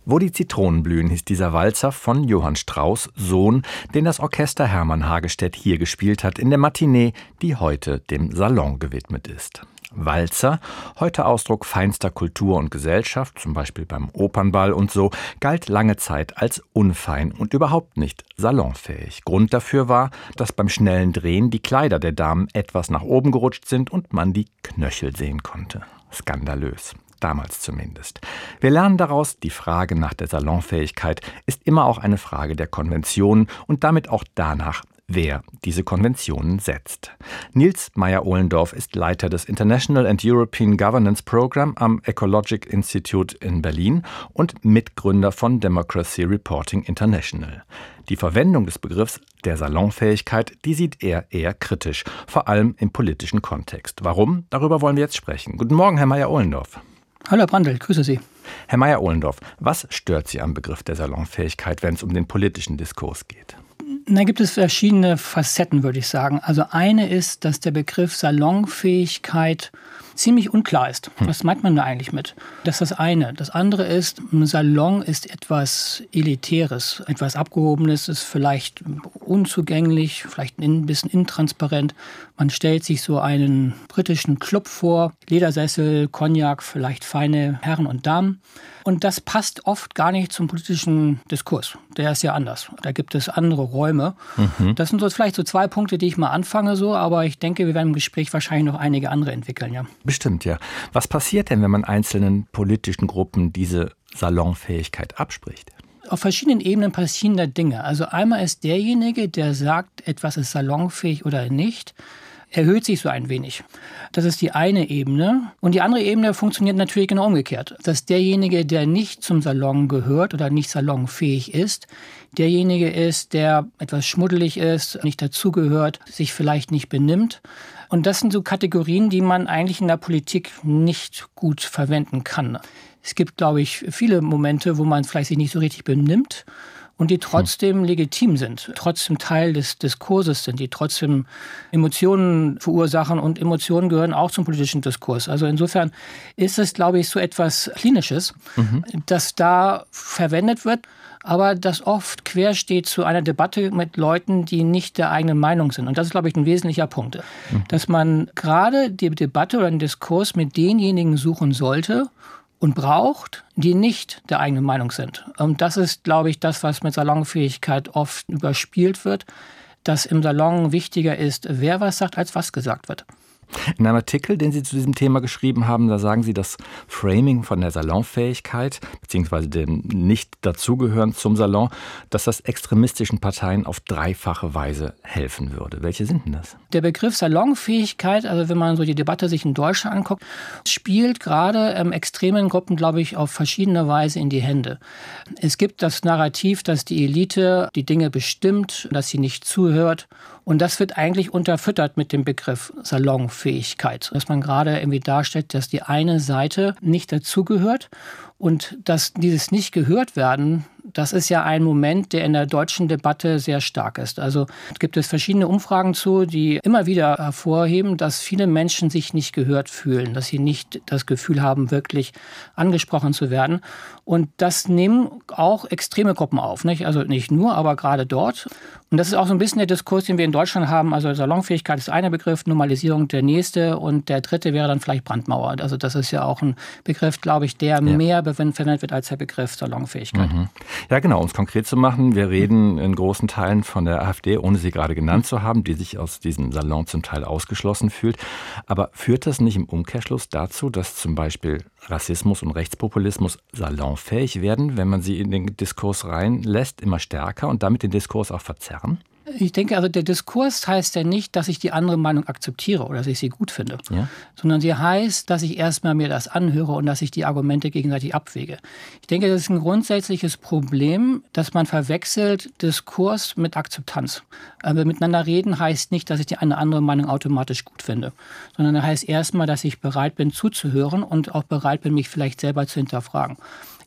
Wo die Zitronen blühen, hieß dieser Walzer von Johann Strauss, Sohn, den das Orchester Hermann Hagestedt hier gespielt hat in der Matinee, die heute dem Salon gewidmet ist. Walzer, heute Ausdruck feinster Kultur und Gesellschaft, zum Beispiel beim Opernball und so, galt lange Zeit als unfein und überhaupt nicht salonfähig. Grund dafür war, dass beim schnellen Drehen die Kleider der Damen etwas nach oben gerutscht sind und man die Knöchel sehen konnte. Skandalös. Damals zumindest. Wir lernen daraus, die Frage nach der Salonfähigkeit ist immer auch eine Frage der Konventionen und damit auch danach, wer diese Konventionen setzt. Nils Meyer-Ohlendorf ist Leiter des International and European Governance Program am Ecologic Institute in Berlin und Mitgründer von Democracy Reporting International. Die Verwendung des Begriffs der Salonfähigkeit, die sieht er eher kritisch, vor allem im politischen Kontext. Warum? Darüber wollen wir jetzt sprechen. Guten Morgen, Herr Meyer-Ohlendorf. Hallo Herr Brandl, grüße Sie. Herr Meyer-Ohlendorf, was stört Sie am Begriff der Salonfähigkeit, wenn es um den politischen Diskurs geht? Da gibt es verschiedene Facetten, würde ich sagen. Also eine ist, dass der Begriff Salonfähigkeit ziemlich unklar ist. Was meint man da eigentlich mit? Das ist das eine. Das andere ist, ein Salon ist etwas Elitäres, etwas Abgehobenes, ist vielleicht unzugänglich, vielleicht ein bisschen intransparent. Man stellt sich so einen britischen Club vor, Ledersessel, Cognac, vielleicht feine Herren und Damen. Und das passt oft gar nicht zum politischen Diskurs. Der ist ja anders. Da gibt es andere Räume. Das sind so vielleicht so 2 Punkte, die ich mal anfange, aber ich denke, wir werden im Gespräch wahrscheinlich noch einige andere entwickeln. Ja. Bestimmt, ja. Was passiert denn, wenn man einzelnen politischen Gruppen diese Salonfähigkeit abspricht? Auf verschiedenen Ebenen passieren da Dinge. Also einmal ist derjenige, der sagt, etwas ist salonfähig oder nicht, erhöht sich so ein wenig. Das ist die eine Ebene. Und die andere Ebene funktioniert natürlich genau umgekehrt. Dass derjenige, der nicht zum Salon gehört oder nicht salonfähig ist, derjenige ist, der etwas schmuddelig ist, nicht dazugehört, sich vielleicht nicht benimmt. Und das sind so Kategorien, die man eigentlich in der Politik nicht gut verwenden kann. Es gibt, glaube ich, viele Momente, wo man vielleicht sich nicht so richtig benimmt und die trotzdem legitim sind, trotzdem Teil des Diskurses sind, die trotzdem Emotionen verursachen. Und Emotionen gehören auch zum politischen Diskurs. Also insofern ist es, glaube ich, so etwas Klinisches, das da verwendet wird, aber das oft quer steht zu einer Debatte mit Leuten, die nicht der eigenen Meinung sind. Und das ist, glaube ich, ein wesentlicher Punkt, dass man gerade die Debatte oder den Diskurs mit denjenigen suchen sollte und braucht, die nicht der eigenen Meinung sind. Und das ist, glaube ich, das, was mit Salonfähigkeit oft überspielt wird, dass im Salon wichtiger ist, wer was sagt, als was gesagt wird. In einem Artikel, den Sie zu diesem Thema geschrieben haben, da sagen Sie, das Framing von der Salonfähigkeit bzw. dem Nicht-Dazugehören zum Salon, dass das extremistischen Parteien auf 3-fache Weise helfen würde. Welche sind denn das? Der Begriff Salonfähigkeit, also wenn man so die Debatte sich in Deutschland anguckt, spielt gerade extremen Gruppen, glaube ich, auf verschiedene Weise in die Hände. Es gibt das Narrativ, dass die Elite die Dinge bestimmt, dass sie nicht zuhört. Und das wird eigentlich unterfüttert mit dem Begriff Salonfähigkeit. Dass man gerade irgendwie darstellt, dass die eine Seite nicht dazugehört und dass dieses nicht gehört werden, das ist ja ein Moment, der in der deutschen Debatte sehr stark ist. Also gibt es verschiedene Umfragen zu, die immer wieder hervorheben, dass viele Menschen sich nicht gehört fühlen, dass sie nicht das Gefühl haben, wirklich angesprochen zu werden. Und das nehmen auch extreme Gruppen auf, nicht? Also nicht nur, aber gerade dort. Und das ist auch so ein bisschen der Diskurs, den wir in Deutschland haben. Also Salonfähigkeit ist einer Begriff, Normalisierung der nächste und der dritte wäre dann vielleicht Brandmauer. Also das ist ja auch ein Begriff, glaube ich, der mehr verwendet wird als der Begriff Salonfähigkeit. Ja, genau, um es konkret zu machen, wir reden in großen Teilen von der AfD, ohne sie gerade genannt zu haben, die sich aus diesem Salon zum Teil ausgeschlossen fühlt. Aber führt das nicht im Umkehrschluss dazu, dass zum Beispiel Rassismus und Rechtspopulismus salonfähig werden, wenn man sie in den Diskurs reinlässt, immer stärker und damit den Diskurs auch verzerren? Ich denke, also der Diskurs heißt ja nicht, dass ich die andere Meinung akzeptiere oder dass ich sie gut finde, sondern sie heißt, dass ich erstmal mir das anhöre und dass ich die Argumente gegenseitig abwäge. Ich denke, das ist ein grundsätzliches Problem, dass man verwechselt Diskurs mit Akzeptanz. Aber miteinander reden heißt nicht, dass ich eine andere Meinung automatisch gut finde, sondern das heißt erstmal, dass ich bereit bin zuzuhören und auch bereit bin, mich vielleicht selber zu hinterfragen. Ich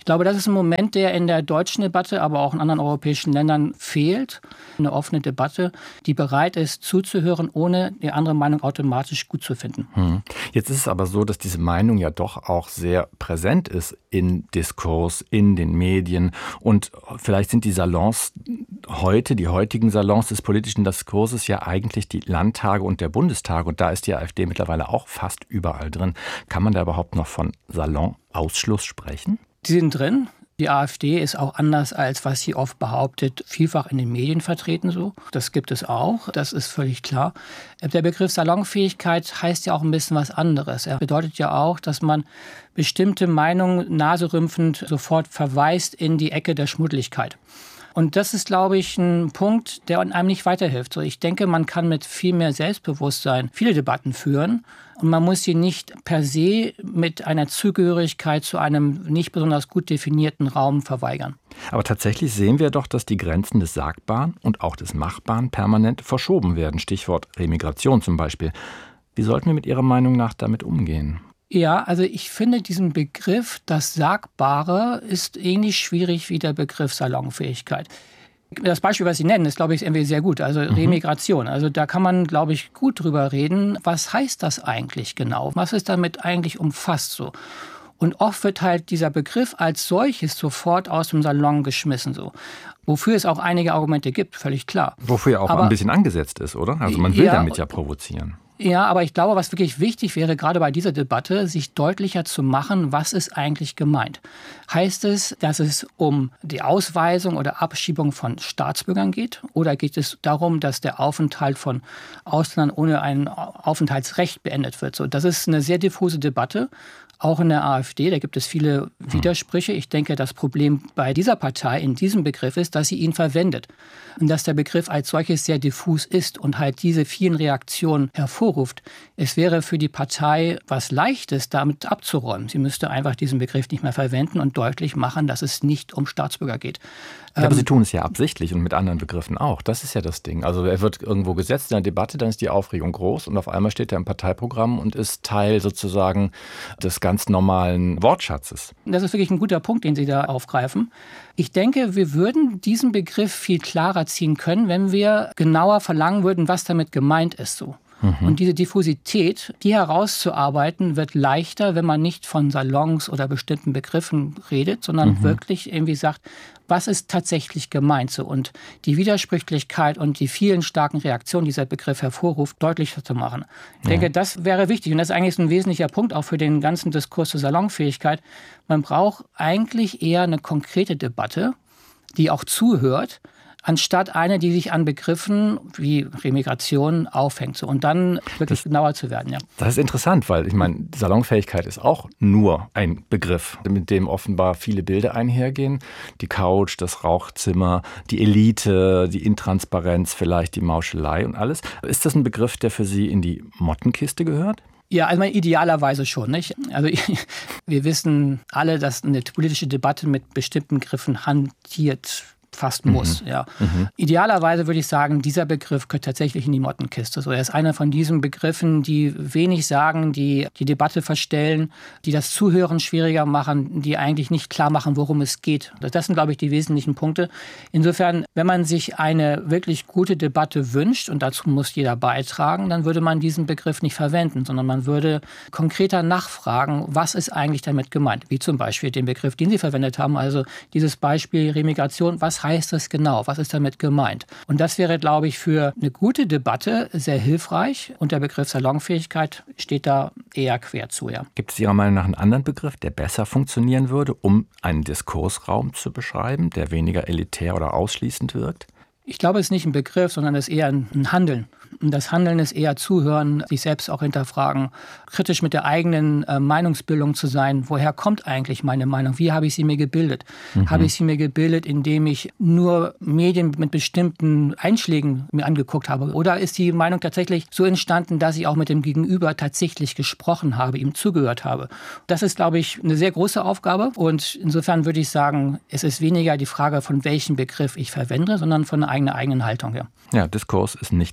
Ich glaube, das ist ein Moment, der in der deutschen Debatte, aber auch in anderen europäischen Ländern fehlt. Eine offene Debatte, die bereit ist, zuzuhören, ohne die andere Meinung automatisch gut zu finden. Jetzt ist es aber so, dass diese Meinung ja doch auch sehr präsent ist in Diskurs, in den Medien. Und vielleicht sind die Salons heute, die heutigen Salons des politischen Diskurses ja eigentlich die Landtage und der Bundestag. Und da ist die AfD mittlerweile auch fast überall drin. Kann man da überhaupt noch von Salonausschluss sprechen? Die sind drin. Die AfD ist auch anders, als was sie oft behauptet, vielfach in den Medien vertreten so. Das gibt es auch, das ist völlig klar. Der Begriff Salonfähigkeit heißt ja auch ein bisschen was anderes. Er bedeutet ja auch, dass man bestimmte Meinungen naserümpfend sofort verweist in die Ecke der Schmuddeligkeit. Und das ist, glaube ich, ein Punkt, der einem nicht weiterhilft. Ich denke, man kann mit viel mehr Selbstbewusstsein viele Debatten führen. Und man muss sie nicht per se mit einer Zugehörigkeit zu einem nicht besonders gut definierten Raum verweigern. Aber tatsächlich sehen wir doch, dass die Grenzen des Sagbaren und auch des Machbaren permanent verschoben werden. Stichwort Remigration zum Beispiel. Wie sollten wir mit Ihrer Meinung nach damit umgehen? Ja, also ich finde diesen Begriff, das Sagbare, ist ähnlich schwierig wie der Begriff Salonfähigkeit. Das Beispiel, was Sie nennen, ist, glaube ich, irgendwie sehr gut. Also Remigration. Also da kann man, glaube ich, gut drüber reden. Was heißt das eigentlich genau? Was ist damit eigentlich umfasst so? Und oft wird halt dieser Begriff als solches sofort aus dem Salon geschmissen so. Wofür es auch einige Argumente gibt, völlig klar. Wofür ja auch ein bisschen angesetzt ist, oder? Also man will damit ja provozieren. Ja, aber ich glaube, was wirklich wichtig wäre, gerade bei dieser Debatte, sich deutlicher zu machen, was ist eigentlich gemeint. Heißt es, dass es um die Ausweisung oder Abschiebung von Staatsbürgern geht? Oder geht es darum, dass der Aufenthalt von Ausländern ohne ein Aufenthaltsrecht beendet wird? So, das ist eine sehr diffuse Debatte. Auch in der AfD, da gibt es viele Widersprüche. Ich denke, das Problem bei dieser Partei in diesem Begriff ist, dass sie ihn verwendet. Und dass der Begriff als solches sehr diffus ist und halt diese vielen Reaktionen hervorruft. Es wäre für die Partei was Leichtes, damit abzuräumen. Sie müsste einfach diesen Begriff nicht mehr verwenden und deutlich machen, dass es nicht um Staatsbürger geht. Ja, aber Sie tun es ja absichtlich und mit anderen Begriffen auch. Das ist ja das Ding. Also er wird irgendwo gesetzt in der Debatte, dann ist die Aufregung groß und auf einmal steht er im Parteiprogramm und ist Teil sozusagen des ganz normalen Wortschatzes. Das ist wirklich ein guter Punkt, den Sie da aufgreifen. Ich denke, wir würden diesen Begriff viel klarer ziehen können, wenn wir genauer verlangen würden, was damit gemeint ist so. Und diese Diffusität, die herauszuarbeiten, wird leichter, wenn man nicht von Salons oder bestimmten Begriffen redet, sondern wirklich irgendwie sagt, was ist tatsächlich gemeint so. Und die Widersprüchlichkeit und die vielen starken Reaktionen, die dieser Begriff hervorruft, deutlicher zu machen. Ich denke, das wäre wichtig. Und das ist eigentlich so ein wesentlicher Punkt auch für den ganzen Diskurs zur Salonfähigkeit. Man braucht eigentlich eher eine konkrete Debatte, die auch zuhört, anstatt eine, die sich an Begriffen wie Remigration aufhängt. So. Und dann wirklich genauer zu werden. Ja. Das ist interessant, weil ich meine, Salonfähigkeit ist auch nur ein Begriff, mit dem offenbar viele Bilder einhergehen. Die Couch, das Rauchzimmer, die Elite, die Intransparenz, vielleicht die Mauschelei und alles. Ist das ein Begriff, der für Sie in die Mottenkiste gehört? Ja, also idealerweise schon. Nicht? Also wir wissen alle, dass eine politische Debatte mit bestimmten Begriffen hantiert fast muss. Ja. Idealerweise würde ich sagen, dieser Begriff gehört tatsächlich in die Mottenkiste. So, er ist einer von diesen Begriffen, die wenig sagen, die die Debatte verstellen, die das Zuhören schwieriger machen, die eigentlich nicht klar machen, worum es geht. Das sind, glaube ich, die wesentlichen Punkte. Insofern, wenn man sich eine wirklich gute Debatte wünscht, und dazu muss jeder beitragen, dann würde man diesen Begriff nicht verwenden, sondern man würde konkreter nachfragen, was ist eigentlich damit gemeint. Wie zum Beispiel den Begriff, den Sie verwendet haben, also dieses Beispiel Remigration, was heißt das genau? Was ist damit gemeint? Und das wäre, glaube ich, für eine gute Debatte sehr hilfreich. Und der Begriff Salonfähigkeit steht da eher quer zu. Ja. Gibt es Ihrer Meinung nach einen anderen Begriff, der besser funktionieren würde, um einen Diskursraum zu beschreiben, der weniger elitär oder ausschließend wirkt? Ich glaube, es ist nicht ein Begriff, sondern es ist eher ein Handeln. Und das Handeln ist eher zuhören, sich selbst auch hinterfragen, kritisch mit der eigenen Meinungsbildung zu sein. Woher kommt eigentlich meine Meinung? Wie habe ich sie mir gebildet? Habe ich sie mir gebildet, indem ich nur Medien mit bestimmten Einschlägen mir angeguckt habe? Oder ist die Meinung tatsächlich so entstanden, dass ich auch mit dem Gegenüber tatsächlich gesprochen habe, ihm zugehört habe? Das ist, glaube ich, eine sehr große Aufgabe. Und insofern würde ich sagen, es ist weniger die Frage, von welchem Begriff ich verwende, sondern von einer eigenen Haltung. Ja, Diskurs ist nicht akzeptabel.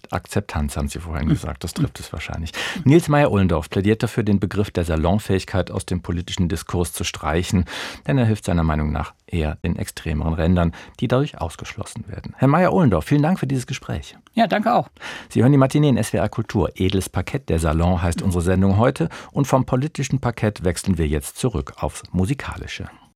Tanz, haben Sie vorhin gesagt. Das trifft es wahrscheinlich. Nils Meyer-Ohlendorf plädiert dafür, den Begriff der Salonfähigkeit aus dem politischen Diskurs zu streichen, denn er hilft seiner Meinung nach eher den extremeren Rändern, die dadurch ausgeschlossen werden. Herr Meyer-Ohlendorf, vielen Dank für dieses Gespräch. Ja, danke auch. Sie hören die Matinee in SWR Kultur. Edles Parkett, der Salon heißt unsere Sendung heute. Und vom politischen Parkett wechseln wir jetzt zurück aufs Musikalische.